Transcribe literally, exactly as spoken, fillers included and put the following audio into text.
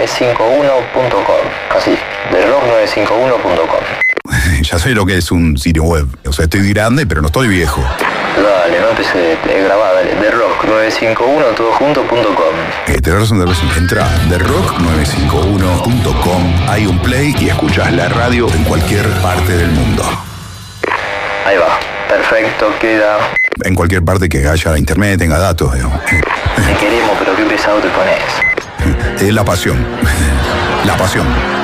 cinco uno punto com. Así, the rock nueve cinco uno punto com. Ya sé lo que es un sitio web. O sea, estoy grande, pero no estoy viejo. Dale, no empecé, he grabado, dale. the rock nueve cinco uno todo junto punto com. Eh, tenés razón, tenés razón. Entra a the rock nueve cinco uno punto com. Hay un play y escuchás la radio en cualquier parte del mundo. Ahí va, perfecto, queda. En cualquier parte que haya internet, tenga datos, digamos. Te queremos, pero qué pesado te pones. Es la pasión. La pasión.